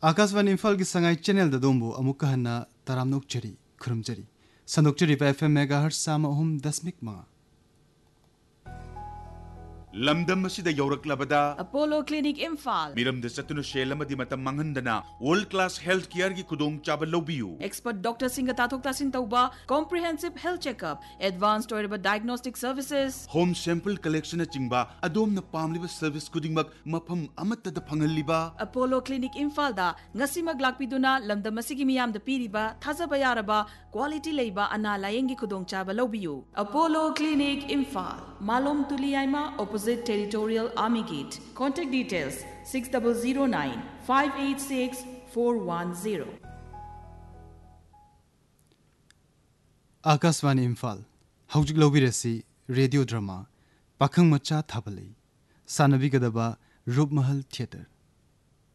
आकाशवाणी इम्फाल की संगाई चैनल ददोंबो अमुक हन्ना तरामनोकचरी खुरमचरी संदोकचरी पे FM मेगाहर्ट्ज साम 3.5 लमदम असिदा यौरक्लबदा अपोलो क्लिनिक इम्फाल मिरमदा चतुनु शेलमदि मतम मंगनदना वर्ल्ड क्लास हेल्थ केयर की खुदोंग चाबा लौबियु एक्सपर्ट डॉक्टर सिंह ताथोक तासिन तौबा comprehensive health checkup advanced ओइरबा diagnostic services home sample collection चिंगबा अदोमना पामलिबा service खुदिंगमक मफम अमत्तदा फंगलिबा Apollo clinic Imphal दा ngasimak lakpiduna lamdam asigi miyam da piriba thajaba yaraba quality leiba ana layengi khudong chaba lobiyu Apollo Clinic Imphal Malom Tuliaima opposite Territorial Army Gate. Contact details 6009 586 410. Akashvani Imphal हौजिक लौबिरसी radio drama पाखंग मचा थाबलई सानबी Gadaba रूपमहल theatre